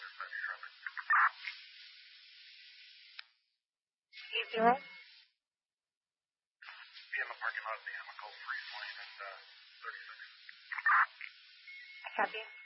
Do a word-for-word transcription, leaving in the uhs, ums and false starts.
Eight zero. Be in the parking lot of the Amico Freeze Lane at uh, thirty-six. Copy.